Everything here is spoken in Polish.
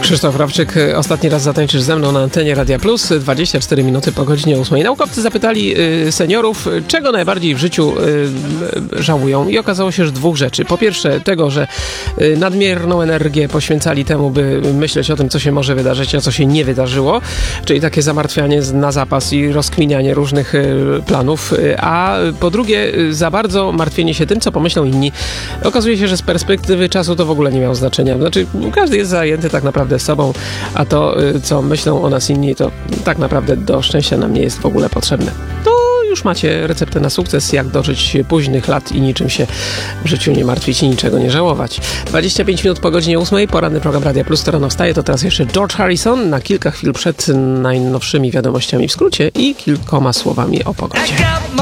Krzysztof Rawczyk, ostatni raz zatańczysz ze mną na antenie Radia Plus, 24 minuty po godzinie 8. Naukowcy zapytali seniorów, czego najbardziej w życiu żałują, i okazało się, że dwóch rzeczy. Po pierwsze tego, że nadmierną energię poświęcali temu, by myśleć o tym, co się może wydarzyć, a co się nie wydarzyło, czyli takie zamartwianie na zapas i rozkminianie różnych planów, a po drugie za bardzo martwienie się tym, co pomyślą inni. Okazuje się, że z perspektywy czasu to w ogóle nie miało znaczenia. Znaczy, każdy jest zajęty tak naprawdę sobą, a to, co myślą o nas inni, to tak naprawdę do szczęścia nam nie jest w ogóle potrzebne. To już macie receptę na sukces, jak dożyć późnych lat i niczym się w życiu nie martwić i niczego nie żałować. 25 minut po godzinie 8, poranny program Radia Plus, to rano wstaje, to teraz jeszcze George Harrison na kilka chwil przed najnowszymi wiadomościami w skrócie i kilkoma słowami o pogodzie.